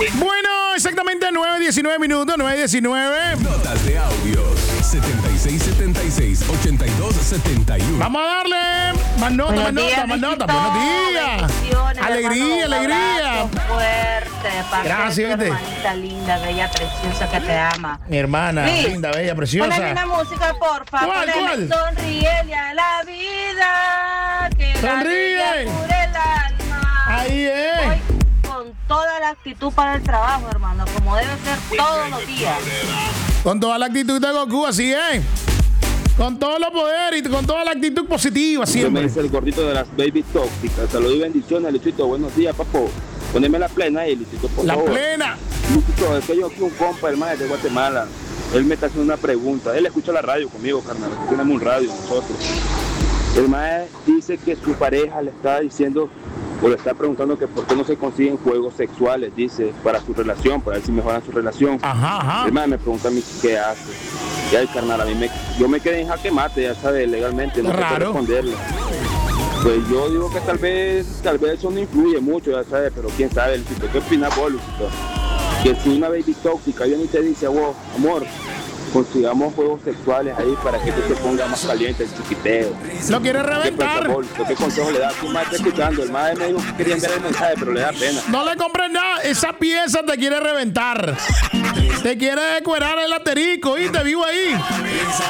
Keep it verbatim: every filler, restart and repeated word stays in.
Bueno, exactamente nueve diecinueve minutos, nueve diecinueve. Notas de audio setenta y seis setenta y seis ochenta y dos setenta y uno. Vamos a darle más nota, más nota, más nota. Buenos días. Alegría, alegría. Fuerte, parte Gracias, de tu ¿viste? hermanita linda, bella, preciosa que te ama. Mi hermana, Liz, linda, bella, preciosa. Poneme una música, porfa. ¿Cuál, Poneme cuál? Sonríele a la vida. Que la Sonríe. alegría cure el alma. Ahí es. Voy con toda la actitud para el trabajo, hermano, como debe ser todos los días. Con toda la actitud de Goku, así es. Con todos los poderes y con toda la actitud positiva, Yo me siempre. dice el gordito de las baby tóxicas. Saludos y bendiciones, Luisito. Buenos días, papo. Poneme la plena ahí, Luisito, por La favor. plena. Luisito, es que yo aquí un compa, hermano, de Guatemala. Él me está haciendo una pregunta. Él escucha la radio conmigo, carnal. Tenemos un radio nosotros. El mae dice que su pareja le está diciendo o le está preguntando que por qué no se consiguen juegos sexuales, dice, para su relación, para ver si mejoran su relación. Ajá, ajá. El mae me pregunta a mí qué hace. Ya el carnal, a mí me, yo me quedé en jaque mate, ya sabes, legalmente, no sé qué Raro. responderle. Pues yo digo que tal vez, tal vez eso no influye mucho, ya sabes, pero quién sabe, Luisito, ¿qué opinas vos, Luisito? Que si una baby tóxica viene y te dice, vos, amor, consigamos juegos sexuales ahí para que tú te pongas más caliente el chiquiteo. Lo quiere ¿Qué, reventar. pasa, Luisito? ¿Qué consejo le das? Tu madre está escuchando, el madre me dijo que quería enviar el mensaje, pero le da pena. No le compres nada. Esa pieza te quiere reventar. Te quiere decorar el aterico y te vivo ahí.